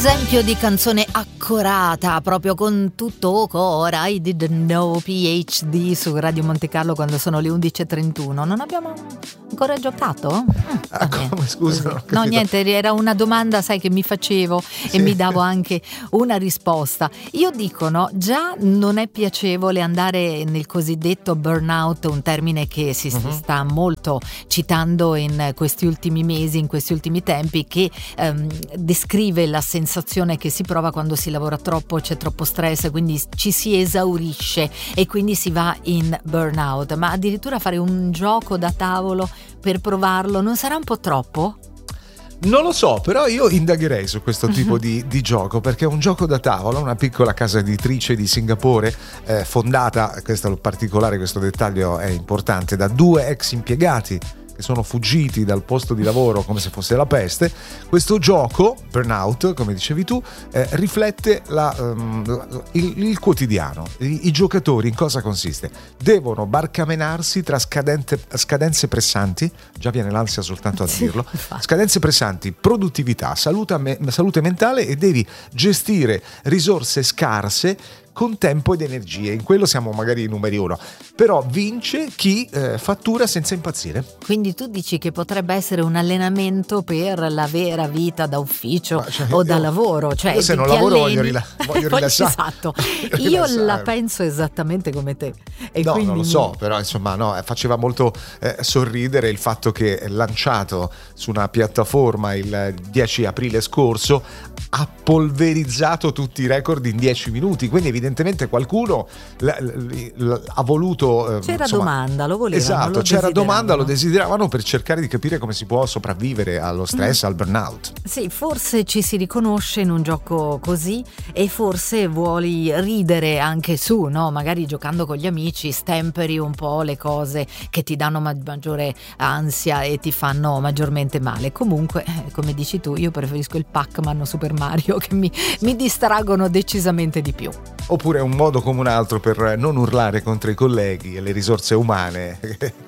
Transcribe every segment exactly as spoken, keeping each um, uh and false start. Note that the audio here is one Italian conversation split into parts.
Esempio di canzone accorata, proprio con tutto cora. I didn't know P H D su Radio Monte Carlo quando sono le undici e trentuno. Non abbiamo ancora giocato? Ah, come, scusa, no, niente, era una domanda, sai, che mi facevo sì. E mi davo anche una risposta. Io dico, no, già non è piacevole andare nel cosiddetto burnout, un termine che si uh-huh. sta molto citando in questi ultimi mesi, in questi ultimi tempi, che ehm, descrive la sensazione che si prova quando si lavora troppo, c'è troppo stress, quindi ci si esaurisce e quindi si va in burnout. Ma addirittura fare un gioco da tavolo per provarlo non sarà un po' troppo? Non lo so, però io indagherei su questo tipo di, di gioco, perché è un gioco da tavola, una piccola casa editrice di Singapore, eh, fondata, questo è il particolare, questo dettaglio è importante, da due ex impiegati che sono fuggiti dal posto di lavoro come se fosse la peste. Questo gioco, Burnout, come dicevi tu, eh, riflette la, um, il, il quotidiano. I, I giocatori in cosa consiste? Devono barcamenarsi tra scadente, scadenze pressanti, già viene l'ansia soltanto a dirlo, scadenze pressanti, produttività, salute, me, salute mentale, e devi gestire risorse scarse con tempo ed energie. In quello siamo magari i numeri uno, però vince chi eh, fattura senza impazzire. Quindi tu dici che potrebbe essere un allenamento per la vera vita da ufficio, cioè, o da io, lavoro, cioè io se non lavoro voglio, rila- voglio rilassare. Esatto. voglio io rilassare. la penso esattamente come te e no quindi non lo so, però insomma no, faceva molto eh, sorridere il fatto che, lanciato su una piattaforma il dieci aprile scorso, ha polverizzato tutti i record in dieci minuti, quindi evidentemente qualcuno l- l- l- ha voluto eh, c'era insomma, domanda, lo volevano, esatto, lo c'era domanda, lo desideravano, per cercare di capire come si può sopravvivere allo stress, mm. al burnout. Sì, forse ci si riconosce in un gioco così, e forse vuoi ridere anche su, no? Magari giocando con gli amici stemperi un po' le cose che ti danno ma- maggiore ansia e ti fanno maggiormente male. Comunque, come dici tu, io preferisco il Pac-Man o Super Mario, che mi, mi distraggono decisamente di più. Oppure un modo come un altro per non urlare contro i colleghi e le risorse umane.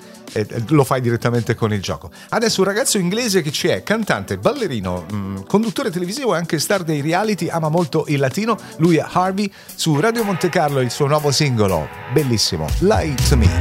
Lo fai direttamente con il gioco. Adesso un ragazzo inglese che ci è, cantante, ballerino, mh, conduttore televisivo e anche star dei reality, ama molto il latino. Lui è Harvey, su Radio Monte Carlo, il suo nuovo singolo, bellissimo, Lie to Me.